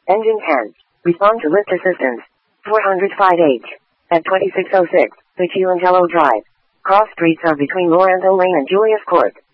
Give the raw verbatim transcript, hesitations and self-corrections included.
Engine ten. Respond to lift assistance. four oh five H. At twenty-six oh six, Tequila Drive. Cross streets are between Lorenzo Lane and Julius Court.